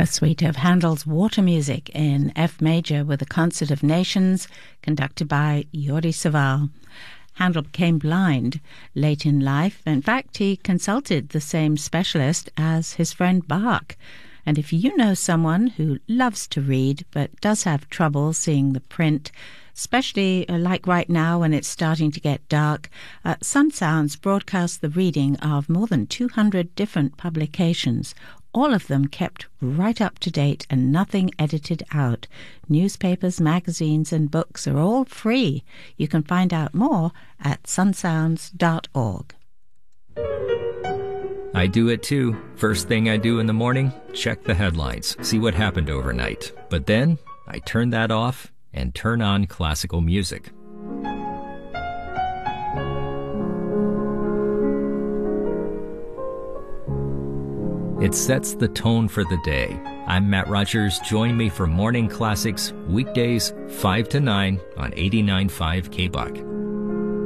A suite of Handel's Water Music in F major with a Concert of Nations conducted by Jordi Savall. Handel became blind late in life. In fact, he consulted the same specialist as his friend Bach. And if you know someone who loves to read but does have trouble seeing the print, especially like right now when it's starting to get dark, Sun Sounds broadcasts the reading of more than 200 different publications, all of them kept right up to date and nothing edited out. Newspapers, magazines, and books are all free. You can find out more at sunsounds.org. I do it too. First thing I do in the morning, check the headlines, see what happened overnight. But then I turn that off and turn on classical music. It sets the tone for the day. I'm Matt Rogers. Join me for Morning Classics, weekdays 5 to 9 on 89.5 KBUK.